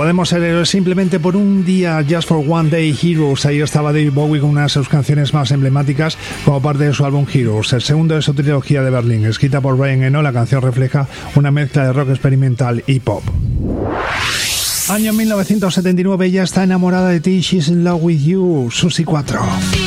Podemos ser héroes simplemente por un día, Just for One Day Heroes. Ahí estaba David Bowie con una de sus canciones más emblemáticas como parte de su álbum Heroes, el segundo de su trilogía de Berlín. Escrita por Brian Eno, la canción refleja una mezcla de rock experimental y pop. Año 1979, ella está enamorada de ti, She's in Love with You, Susie 4.